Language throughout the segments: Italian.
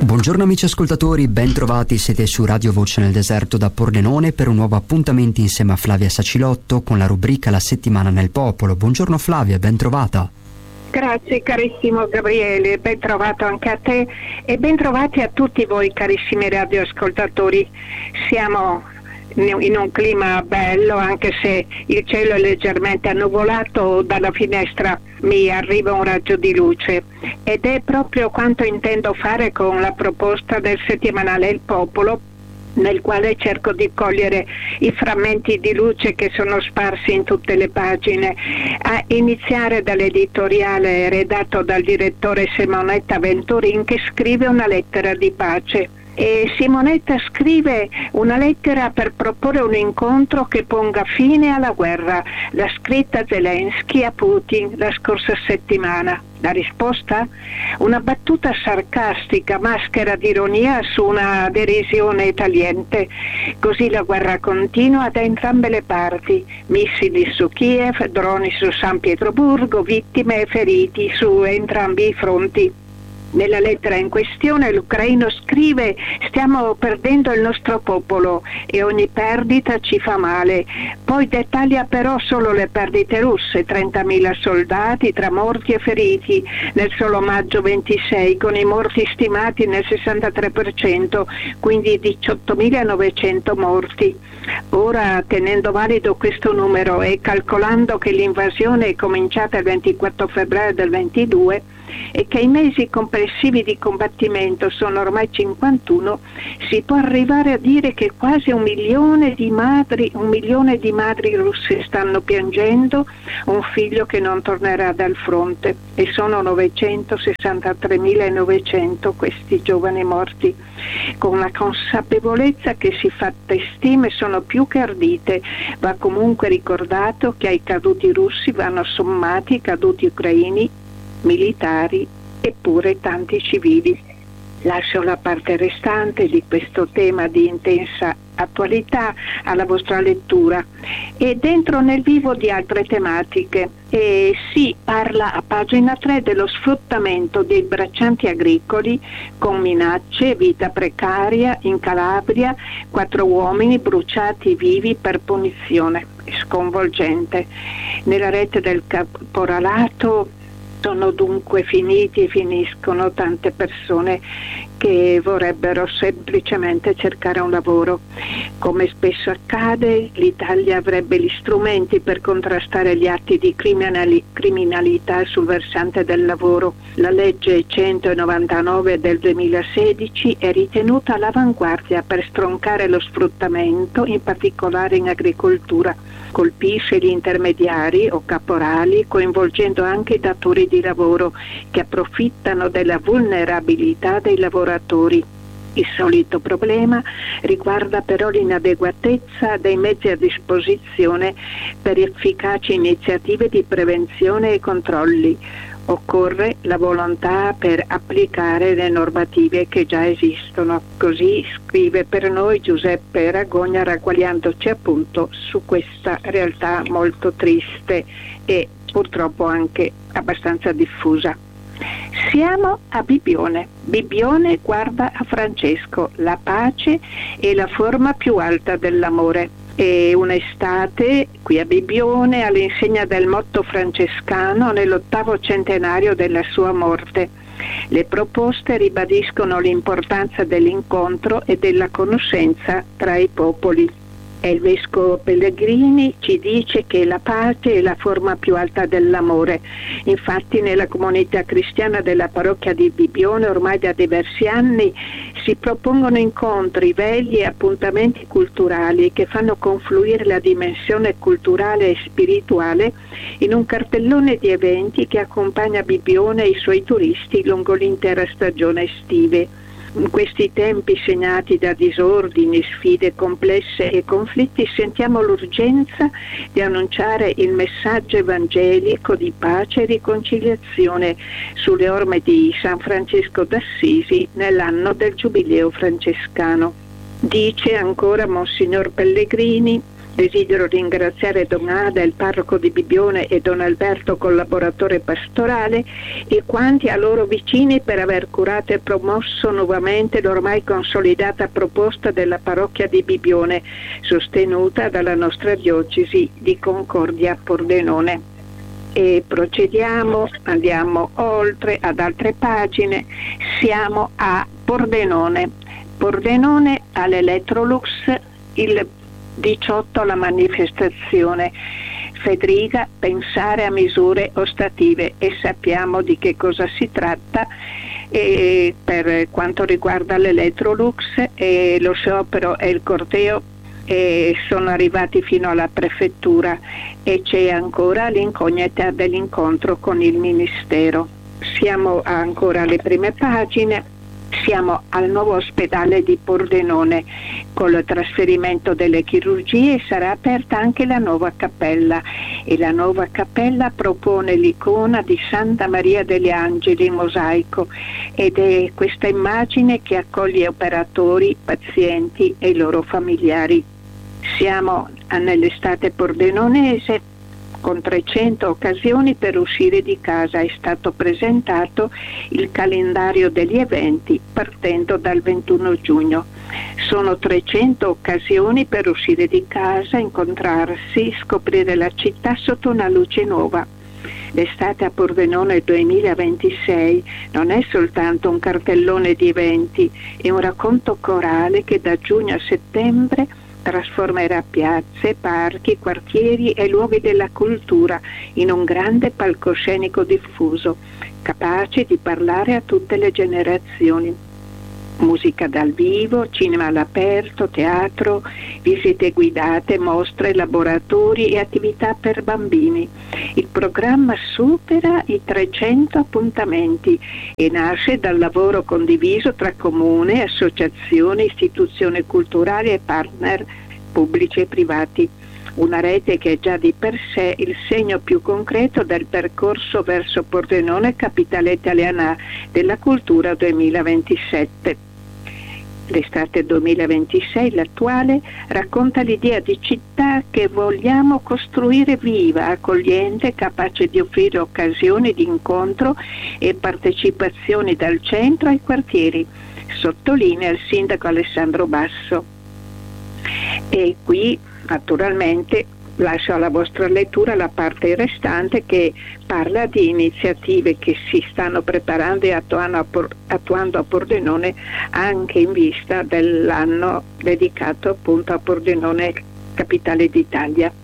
Buongiorno amici ascoltatori, ben trovati, siete su Radio Voce nel Deserto da Pordenone per un nuovo appuntamento insieme a Flavia Sacilotto con la rubrica La settimana nel popolo. Buongiorno Flavia, ben trovata. Grazie carissimo Gabriele, ben trovato anche a te e ben trovati a tutti voi carissimi radioascoltatori. Siamo in un clima bello, anche se il cielo è leggermente annuvolato, dalla finestra mi arriva un raggio di luce ed è proprio quanto intendo fare con la proposta del settimanale Il Popolo, nel quale cerco di cogliere i frammenti di luce che sono sparsi in tutte le pagine, a iniziare dall'editoriale redatto dal direttore Simonetta Venturin, che scrive una lettera di pace. E Simonetta scrive una lettera per proporre un incontro che ponga fine alla guerra. L'ha scritta Zelensky a Putin la scorsa settimana. La risposta? Una battuta sarcastica, maschera di ironia su una derisione tagliente. Così la guerra continua da entrambe le parti. Missili su Kiev, droni su San Pietroburgo, vittime e feriti su entrambi i fronti. Nella lettera in questione l'ucraino scrive: stiamo perdendo il nostro popolo e ogni perdita ci fa male. Poi dettaglia però solo le perdite russe: 30.000 soldati tra morti e feriti nel solo maggio 26, con i morti stimati nel 63%, quindi 18.900 morti. Ora, tenendo valido questo numero e calcolando che l'invasione è cominciata il 24 febbraio del 22 e che i mesi complessivi di combattimento sono ormai 51, si può arrivare a dire che quasi 1 milione di madri russe stanno piangendo un figlio che non tornerà dal fronte, e sono 963.900 questi giovani morti, con la consapevolezza che siffatte stime sono più che ardite. Va comunque ricordato che ai caduti russi vanno sommati i caduti ucraini, militari e pure tanti civili. Lascio la parte restante di questo tema di intensa attualità alla vostra lettura e dentro nel vivo di altre tematiche. E si parla a pagina 3 dello sfruttamento dei braccianti agricoli con minacce, vita precaria in Calabria, 4 uomini bruciati vivi per punizione. Sconvolgente. Nella rete del caporalato sono dunque finiscono tante persone che vorrebbero semplicemente cercare un lavoro. Come spesso accade, l'Italia avrebbe gli strumenti per contrastare gli atti di criminalità sul versante del lavoro. La legge 199 del 2016 è ritenuta all'avanguardia per stroncare lo sfruttamento, in particolare in agricoltura. Colpisce gli intermediari o caporali, coinvolgendo anche i datori di lavoro che approfittano della vulnerabilità dei lavoratori. Il solito problema riguarda però l'inadeguatezza dei mezzi a disposizione per efficaci iniziative di prevenzione e controlli. Occorre la volontà per applicare le normative che già esistono. Così scrive per noi Giuseppe Ragogna, ragguagliandoci appunto su questa realtà molto triste e purtroppo anche abbastanza diffusa. Siamo a Bibbione. Bibbione guarda a Francesco. La pace è la forma più alta dell'amore. E un'estate qui a Bibbione all'insegna del motto francescano nell'8° centenario della sua morte. Le proposte ribadiscono l'importanza dell'incontro e della conoscenza tra i popoli. E il vescovo Pellegrini ci dice che la pace è la forma più alta dell'amore. Infatti nella comunità cristiana della parrocchia di Bibbione ormai da diversi anni si propongono incontri, vegli e appuntamenti culturali che fanno confluire la dimensione culturale e spirituale in un cartellone di eventi che accompagna Bibbione e i suoi turisti lungo l'intera stagione estive. In questi tempi segnati da disordini, sfide complesse e conflitti sentiamo l'urgenza di annunciare il messaggio evangelico di pace e riconciliazione sulle orme di San Francesco d'Assisi nell'anno del Giubileo francescano. Dice ancora Monsignor Pellegrini: Desidero ringraziare Don Ada, il parroco di Bibbione, e Don Alberto, collaboratore pastorale, e quanti a loro vicini per aver curato e promosso nuovamente l'ormai consolidata proposta della parrocchia di Bibbione, sostenuta dalla nostra diocesi di Concordia Pordenone. E procediamo, andiamo oltre ad altre pagine. Siamo a Pordenone. Pordenone all'Electrolux, il 18 la manifestazione. Federica, pensare a misure ostative, e sappiamo di che cosa si tratta. E per quanto riguarda l'Electrolux, lo sciopero e il corteo sono arrivati fino alla prefettura, e c'è ancora l'incognita dell'incontro con il ministero. Siamo ancora alle prime pagine. Siamo al nuovo ospedale di Pordenone. Con il trasferimento delle chirurgie sarà aperta anche la nuova cappella, e la nuova cappella propone l'icona di Santa Maria degli Angeli in mosaico, ed è questa immagine che accoglie operatori, pazienti e i loro familiari. Siamo nell'estate pordenonese. Con 300 occasioni per uscire di casa è stato presentato il calendario degli eventi partendo dal 21 giugno. Sono 300 occasioni per uscire di casa, incontrarsi, scoprire la città sotto una luce nuova. L'estate a Pordenone 2026 non è soltanto un cartellone di eventi, è un racconto corale che da giugno a settembre trasformerà piazze, parchi, quartieri e luoghi della cultura in un grande palcoscenico diffuso, capace di parlare a tutte le generazioni. Musica dal vivo, cinema all'aperto, teatro, visite guidate, mostre, laboratori e attività per bambini. Il programma supera i 300 appuntamenti e nasce dal lavoro condiviso tra comune, associazioni, istituzioni culturali e partner pubblici e privati. Una rete che è già di per sé il segno più concreto del percorso verso Pordenone, capitale italiana della cultura 2027. L'estate 2026, l'attuale, racconta l'idea di città che vogliamo costruire viva, accogliente, capace di offrire occasioni di incontro e partecipazioni dal centro ai quartieri, sottolinea il sindaco Alessandro Basso. E qui naturalmente lascio alla vostra lettura la parte restante, che parla di iniziative che si stanno preparando e attuando a Pordenone, anche in vista dell'anno dedicato appunto a Pordenone, capitale d'Italia.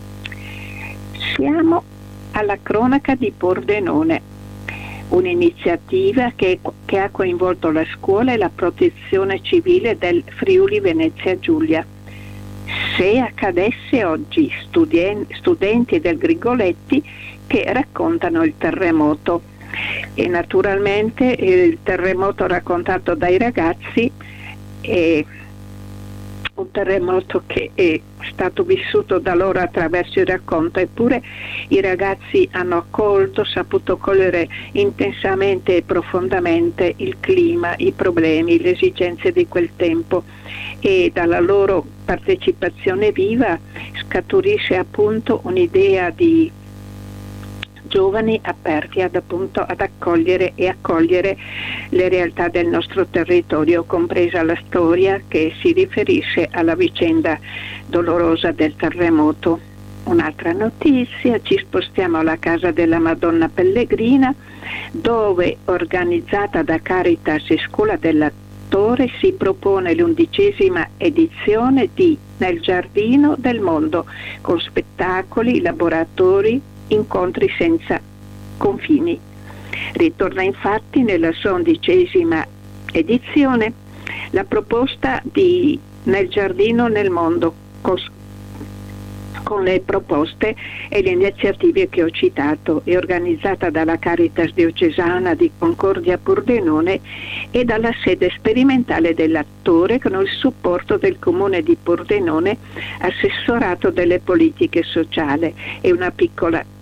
Siamo alla cronaca di Pordenone, un'iniziativa che ha coinvolto la scuola e la protezione civile del Friuli Venezia Giulia. Se accadesse oggi, studenti del Grigoletti che raccontano il terremoto, e naturalmente il terremoto raccontato dai ragazzi è un terremoto che è stato vissuto da loro attraverso il racconto, eppure i ragazzi hanno accolto, saputo cogliere intensamente e profondamente il clima, i problemi, le esigenze di quel tempo, e dalla loro partecipazione viva scaturisce appunto un'idea di giovani aperti ad accogliere le realtà del nostro territorio, compresa la storia che si riferisce alla vicenda dolorosa del terremoto. Un'altra notizia: ci spostiamo alla Casa della Madonna Pellegrina, dove, organizzata da Caritas e Scuola dell'Attore, si propone l'11ª edizione di Nel Giardino del Mondo, con spettacoli, laboratori, incontri senza confini. Ritorna infatti nella sua 11ª edizione la proposta di Nel Giardino nel Mondo, con le proposte e le iniziative che ho citato. È organizzata dalla Caritas Diocesana di Concordia Pordenone e dalla sede sperimentale dell'Attore, con il supporto del Comune di Pordenone, assessorato delle politiche sociali, e una piccola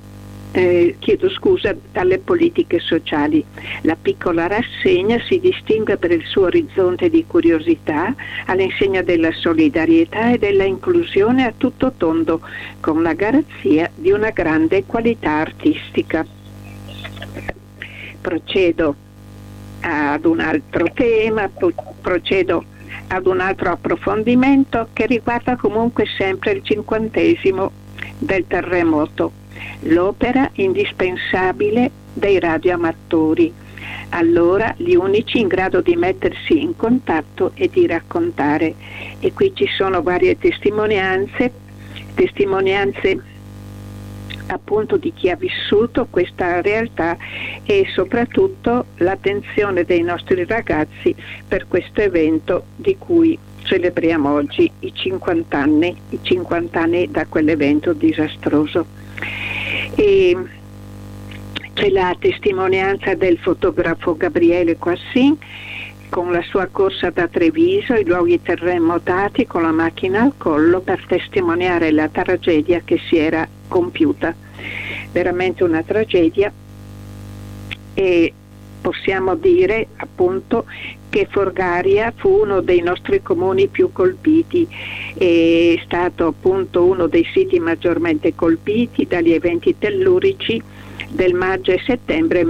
dalle politiche sociali. La piccola rassegna si distingue per il suo orizzonte di curiosità all'insegna della solidarietà e della inclusione a tutto tondo, con la garanzia di una grande qualità artistica. Procedo ad un altro tema, procedo ad un altro approfondimento che riguarda comunque sempre il 50° del terremoto, l'opera indispensabile dei radioamatori, allora gli unici in grado di mettersi in contatto e di raccontare. E qui ci sono varie testimonianze appunto di chi ha vissuto questa realtà e soprattutto l'attenzione dei nostri ragazzi per questo evento di cui celebriamo oggi i 50 anni da quell'evento disastroso. E c'è la testimonianza del fotografo Gabriele Quassin con la sua corsa da Treviso, i luoghi terremotati con la macchina al collo per testimoniare la tragedia che si era compiuta. Veramente una tragedia, e possiamo dire appunto che Forgaria fu uno dei nostri comuni più colpiti, è stato appunto uno dei siti maggiormente colpiti dagli eventi tellurici del maggio e settembre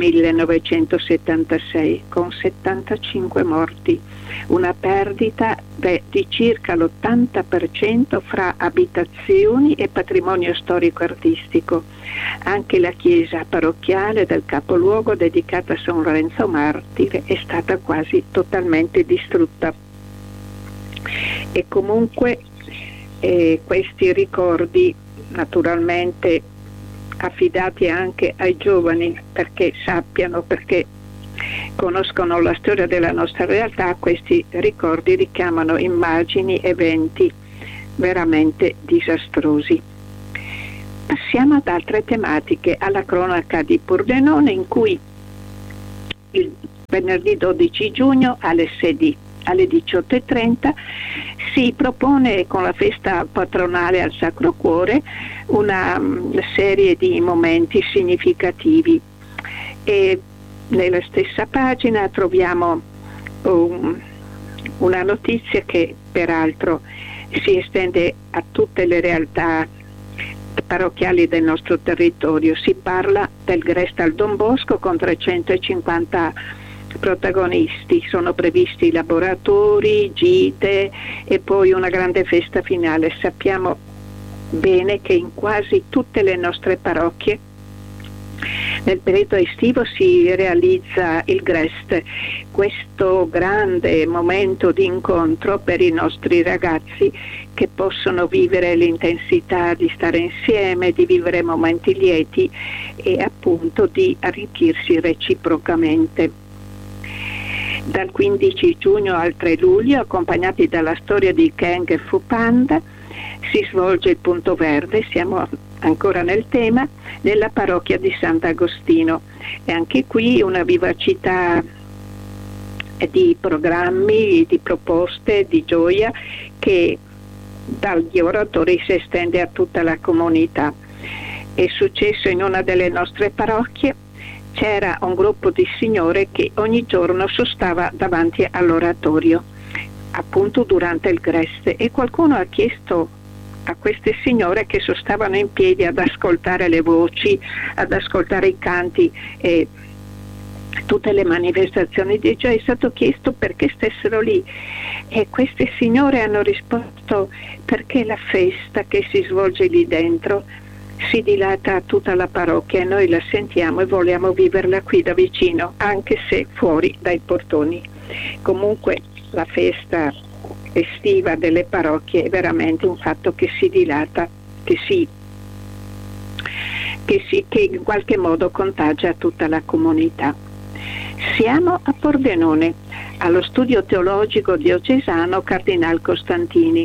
1976, con 75 morti, una perdita di circa l'80% fra abitazioni e patrimonio storico-artistico. Anche la chiesa parrocchiale del capoluogo dedicata a San Lorenzo Martire è stata quasi totalmente distrutta. E comunque questi ricordi, naturalmente affidati anche ai giovani perché sappiano, perché conoscono la storia della nostra realtà, questi ricordi richiamano immagini, eventi veramente disastrosi. Passiamo ad altre tematiche, alla cronaca di Pordenone, in cui il venerdì 12 giugno alle 18:30 si propone con la festa patronale al Sacro Cuore una serie di momenti significativi, e nella stessa pagina troviamo una notizia che peraltro si estende a tutte le realtà parrocchiali del nostro territorio. Si parla del Gresta al Don Bosco con 350 protagonisti, sono previsti laboratori, gite e poi una grande festa finale. Sappiamo bene che in quasi tutte le nostre parrocchie nel periodo estivo si realizza il Grest, questo grande momento di incontro per i nostri ragazzi che possono vivere l'intensità di stare insieme, di vivere momenti lieti e appunto di arricchirsi reciprocamente. Dal 15 giugno al 3 luglio, accompagnati dalla storia di Keng e Fu Panda, si svolge il Punto Verde, siamo ancora nel tema, nella parrocchia di Sant'Agostino, e anche qui una vivacità di programmi, di proposte, di gioia che dagli oratori si estende a tutta la comunità. È successo in una delle nostre parrocchie, c'era un gruppo di signore che ogni giorno sostava davanti all'oratorio, appunto durante il Grest, e qualcuno ha chiesto a queste signore che sostavano in piedi ad ascoltare le voci, ad ascoltare i canti e tutte le manifestazioni di gioia, è stato chiesto perché stessero lì, e queste signore hanno risposto perché la festa che si svolge lì dentro si dilata a tutta la parrocchia e noi la sentiamo e vogliamo viverla qui da vicino, anche se fuori dai portoni. Comunque la festa estiva delle parrocchie è veramente un fatto che si dilata, che in qualche modo contagia tutta la comunità. Siamo a Pordenone, allo studio teologico diocesano Cardinal Costantini.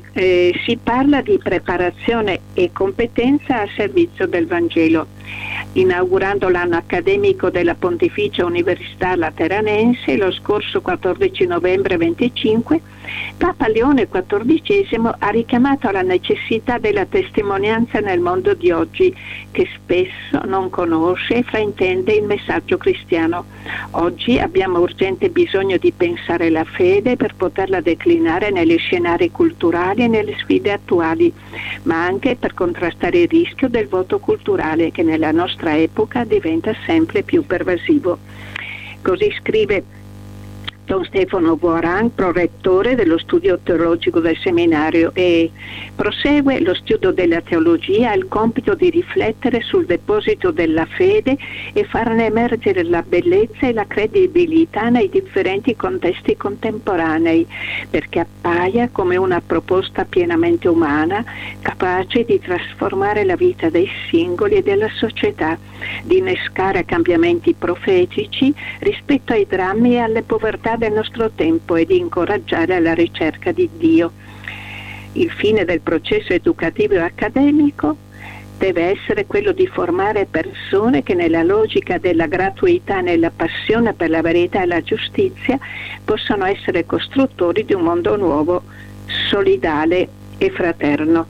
Si parla di preparazione e competenza a servizio del Vangelo. inaugurando l'anno accademico della Pontificia Università Lateranense lo scorso 14 novembre 25, Papa Leone XIV ha richiamato alla necessità della testimonianza nel mondo di oggi, che spesso non conosce e fraintende il messaggio cristiano. Oggi abbiamo urgente bisogno di pensare la fede per poterla declinare negli scenari culturali e nelle sfide attuali, ma anche per contrastare il rischio del voto culturale che nella nostra epoca diventa sempre più pervasivo. Così scrive Don Stefano Voaran, prorettore dello studio teologico del seminario, e prosegue: lo studio della teologia ha il compito di riflettere sul deposito della fede e farne emergere la bellezza e la credibilità nei differenti contesti contemporanei, perché appaia come una proposta pienamente umana, capace di trasformare la vita dei singoli e della società, di innescare cambiamenti profetici rispetto ai drammi e alle povertà del nostro tempo e di incoraggiare la ricerca di Dio. Il fine del processo educativo e accademico deve essere quello di formare persone che nella logica della gratuità, nella passione per la verità e la giustizia, possano essere costruttori di un mondo nuovo, solidale e fraterno.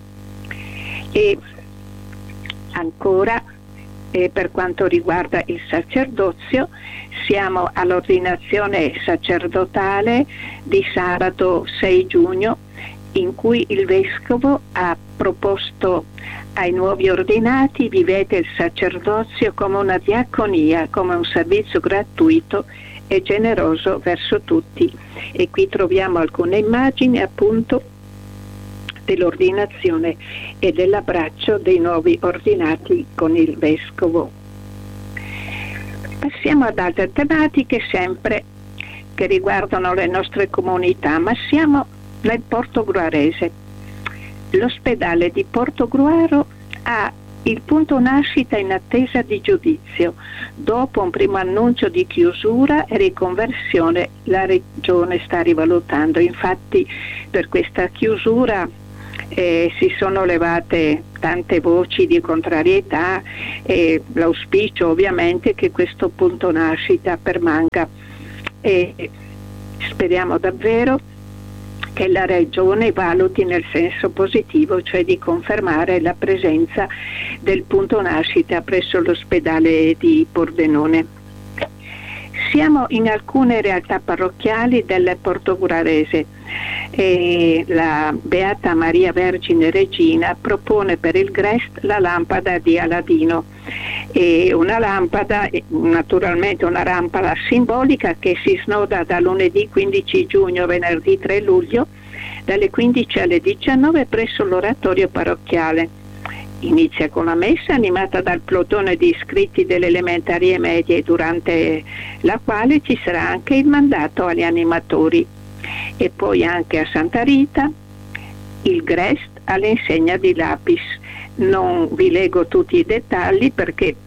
E ancora, per quanto riguarda il sacerdozio, siamo all'ordinazione sacerdotale di sabato 6 giugno, in cui il Vescovo ha proposto ai nuovi ordinati: vivete il sacerdozio come una diaconia, come un servizio gratuito e generoso verso tutti. E qui troviamo alcune immagini appunto dell'ordinazione e dell'abbraccio dei nuovi ordinati con il Vescovo. Passiamo ad altre tematiche sempre che riguardano le nostre comunità, ma siamo nel Portogruarese. L'ospedale di Portogruaro ha il punto nascita in attesa di giudizio. Dopo un primo annuncio di chiusura e riconversione, la Regione sta rivalutando. Infatti per questa chiusura si sono levate tante voci di contrarietà e l'auspicio ovviamente che questo punto nascita permanga, e speriamo davvero che la Regione valuti nel senso positivo, cioè di confermare la presenza del punto nascita presso l'ospedale di Pordenone. Siamo in alcune realtà parrocchiali del Portogruarese e la Beata Maria Vergine Regina propone per il Grest la lampada di Aladino, e una lampada, naturalmente una lampada simbolica, che si snoda da lunedì 15 giugno a venerdì 3 luglio dalle 15 alle 19 presso l'oratorio parrocchiale. Inizia con la messa animata dal plotone di iscritti delle elementari e medie, durante la quale ci sarà anche il mandato agli animatori, e poi anche a Santa Rita il Grest all'insegna di Lapis. Non vi leggo tutti i dettagli perché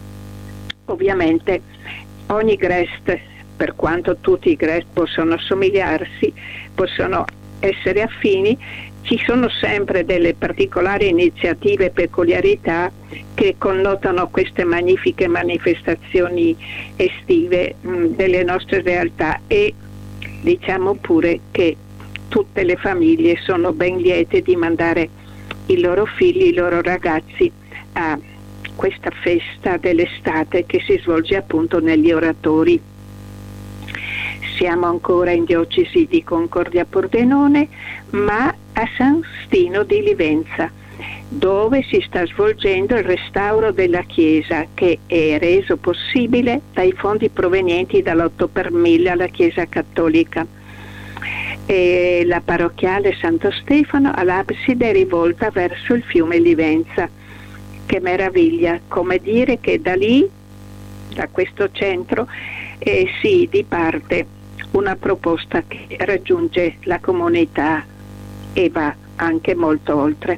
ovviamente ogni Grest, per quanto tutti i Grest possono somigliarsi, possono essere affini, ci sono sempre delle particolari iniziative e peculiarità che connotano queste magnifiche manifestazioni estive delle nostre realtà, e diciamo pure che tutte le famiglie sono ben liete di mandare i loro figli, i loro ragazzi a questa festa dell'estate che si svolge appunto negli oratori. Siamo ancora in diocesi di Concordia Pordenone, ma a San Stino di Livenza, dove si sta svolgendo il restauro della chiesa, che è reso possibile dai fondi provenienti dall'8 per 1000 alla Chiesa Cattolica. E la parrocchiale Santo Stefano all'abside è rivolta verso il fiume Livenza. Che meraviglia, come dire che da lì, da questo centro, si diparte una proposta che raggiunge la comunità e va anche molto oltre.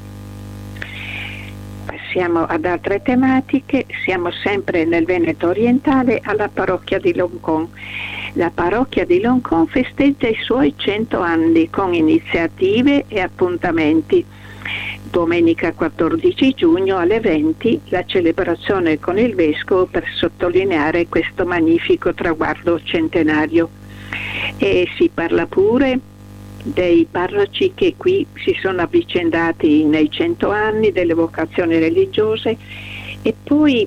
Passiamo ad altre tematiche. Siamo sempre nel Veneto orientale, alla parrocchia di Loncon. La parrocchia di Loncon festeggia i suoi 100 anni con iniziative e appuntamenti. domenica 14 giugno alle 20 la celebrazione con il Vescovo per sottolineare questo magnifico traguardo centenario. E si parla pure dei parroci che qui si sono avvicendati nei 100 anni, delle vocazioni religiose, e poi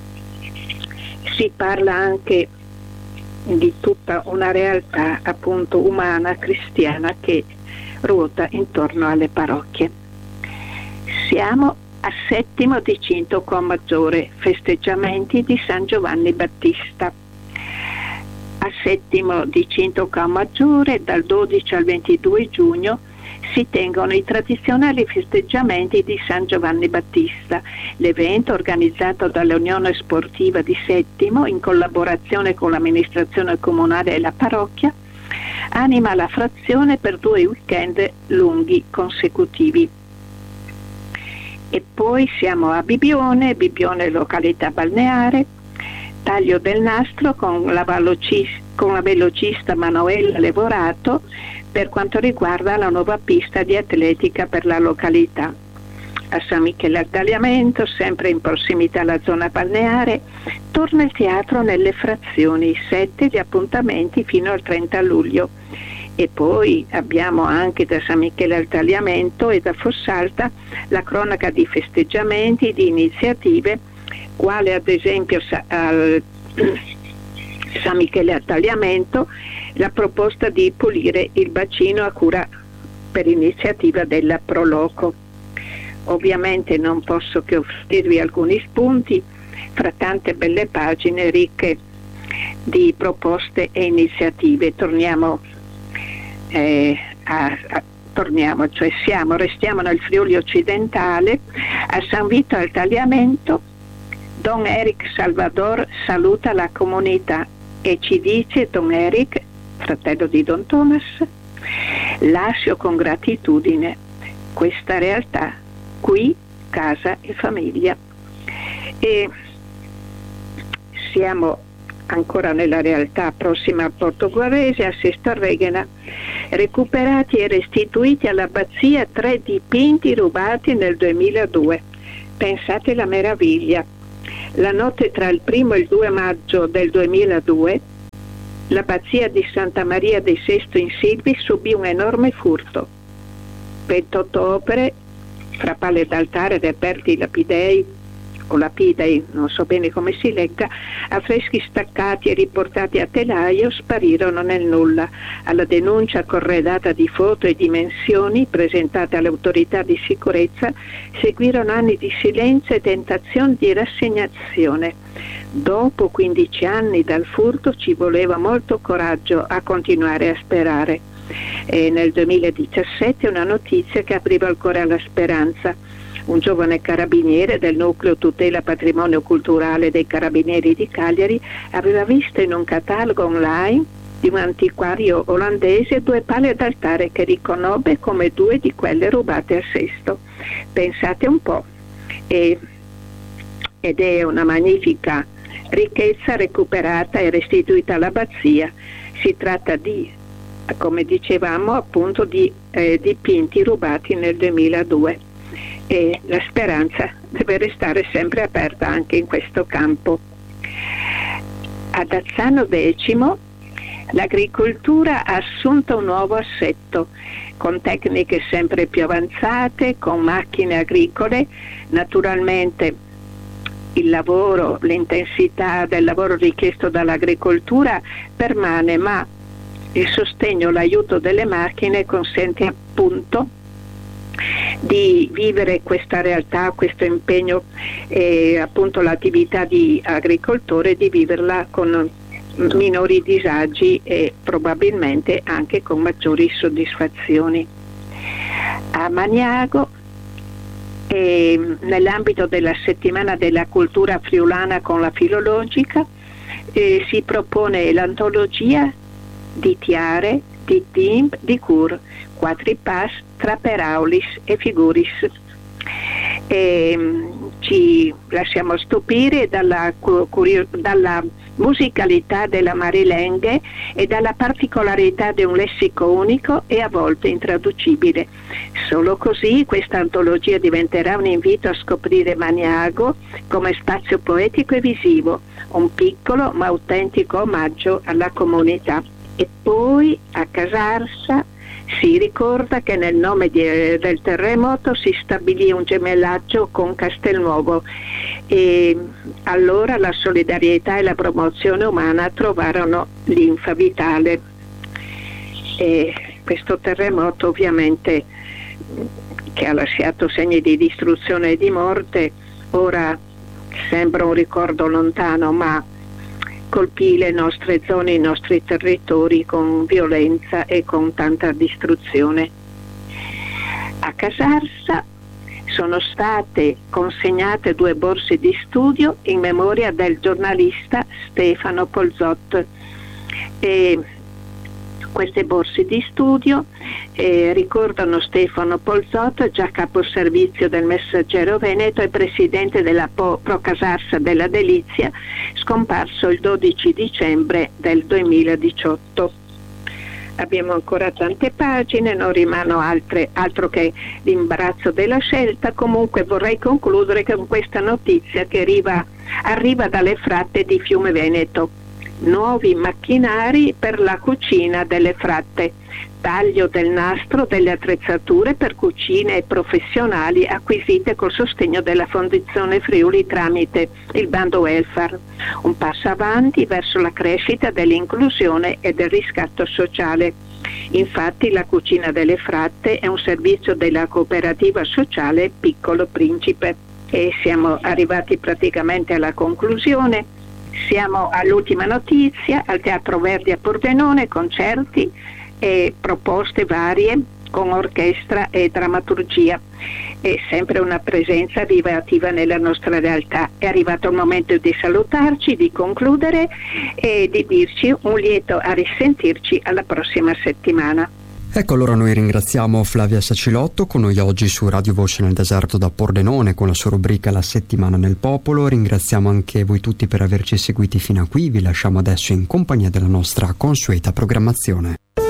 si parla anche di tutta una realtà appunto umana, cristiana, che ruota intorno alle parrocchie. Siamo a Settimo di Cinto Commaggiore, festeggiamenti di San Giovanni Battista. A Settimo di Cinto Commaggiore dal 12 al 22 giugno si tengono i tradizionali festeggiamenti di San Giovanni Battista. L'evento, organizzato dall'Unione Sportiva di Settimo in collaborazione con l'amministrazione comunale e la parrocchia, anima la frazione per 2 weekend lunghi consecutivi. E poi siamo a Bibbione località balneare, taglio del nastro con la velocista Manuela Levorato per quanto riguarda la nuova pista di atletica per la località. A San Michele al Tagliamento, sempre in prossimità alla zona balneare, torna il teatro nelle frazioni, 7 gli appuntamenti fino al 30 luglio. E poi abbiamo anche da San Michele al Tagliamento e da Fossalta la cronaca di festeggiamenti, di iniziative, quale ad esempio al San Michele al Tagliamento la proposta di pulire il bacino a cura per iniziativa della Proloco. Ovviamente non posso che offrirvi alcuni spunti fra tante belle pagine ricche di proposte e iniziative. Restiamo nel Friuli occidentale. A San Vito al Tagliamento Don Eric Salvador saluta la comunità e ci dice: Don Eric, fratello di Don Thomas, lascio con gratitudine questa realtà, qui casa e famiglia. E siamo ancora nella realtà prossima a Portoguarese, a Sesto Reghena, recuperati e restituiti all'abbazia 3 dipinti rubati nel 2002. Pensate la meraviglia. La notte tra il 1° e il 2 maggio del 2002 l'abbazia di Santa Maria dei Sesto in Silvi subì un enorme furto. 28 opere, fra pale d'altare, reperti lapidei o lapidei, non so bene come si legga, affreschi staccati e riportati a telaio, sparirono nel nulla. Alla denuncia corredata di foto e dimensioni presentate alle autorità di sicurezza seguirono anni di silenzio e tentazioni di rassegnazione. Dopo 15 anni dal furto ci voleva molto coraggio a continuare a sperare. E nel 2017 una notizia che apriva il cuore alla speranza. Un giovane carabiniere del nucleo tutela patrimonio culturale dei carabinieri di Cagliari aveva visto in un catalogo online di un antiquario olandese 2 pale d'altare che riconobbe come 2 di quelle rubate a Sesto. Pensate un po'. Ed è una magnifica ricchezza recuperata e restituita all'abbazia. Si tratta di, come dicevamo, appunto di dipinti rubati nel 2002. E la speranza deve restare sempre aperta anche in questo campo. Ad Azzano X l'agricoltura ha assunto un nuovo assetto, con tecniche sempre più avanzate, con macchine agricole. Naturalmente il lavoro, l'intensità del lavoro richiesto dall'agricoltura permane, ma il sostegno, l'aiuto delle macchine consente appunto di vivere questa realtà, questo impegno e appunto l'attività di agricoltore, di viverla con minori disagi e probabilmente anche con maggiori soddisfazioni. A Magnago, nell'ambito della settimana della cultura friulana con la filologica, si propone l'antologia di Tiare, di Timb, di Cur, Quattri Pas, tra Peraulis e Figuris. ci lasciamo stupire dalla musicalità della Marilenghe e dalla particolarità di un lessico unico e a volte intraducibile. Solo così questa antologia diventerà un invito a scoprire Maniago come spazio poetico e visivo, un piccolo ma autentico omaggio alla comunità. E poi a Casarsa si ricorda che nel nome del terremoto si stabilì un gemellaggio con Castelnuovo e allora la solidarietà e la promozione umana trovarono linfa vitale. E questo terremoto ovviamente, che ha lasciato segni di distruzione e di morte, ora sembra un ricordo lontano, ma colpì le nostre zone, i nostri territori con violenza e con tanta distruzione. A Casarsa sono state consegnate 2 borse di studio in memoria del giornalista Stefano Polzot. E queste borse di studio ricordano Stefano Polzot, già caposervizio del Messaggero Veneto e presidente della Pro Casarsa della Delizia, scomparso il 12 dicembre del 2018. Abbiamo ancora tante pagine, non rimane altro che l'imbarazzo della scelta. Comunque vorrei concludere con questa notizia che arriva dalle fratte di Fiume Veneto. Nuovi macchinari per la cucina delle fratte, taglio del nastro delle attrezzature per cucine professionali acquisite col sostegno della Fondazione Friuli tramite il bando welfare, un passo avanti verso la crescita dell'inclusione e del riscatto sociale. Infatti la cucina delle fratte è un servizio della cooperativa sociale Piccolo Principe e siamo arrivati praticamente alla conclusione. Siamo all'ultima notizia, al Teatro Verdi a Pordenone, concerti e proposte varie con orchestra e drammaturgia. È sempre una presenza viva e attiva nella nostra realtà. È arrivato il momento di salutarci, di concludere e di dirci un lieto a risentirci alla prossima settimana. Ecco, allora noi ringraziamo Flavia Sacilotto, con noi oggi su Radio Voce nel Deserto da Pordenone con la sua rubrica La settimana nel popolo. Ringraziamo anche voi tutti per averci seguiti fino a qui. Vi lasciamo adesso in compagnia della nostra consueta programmazione.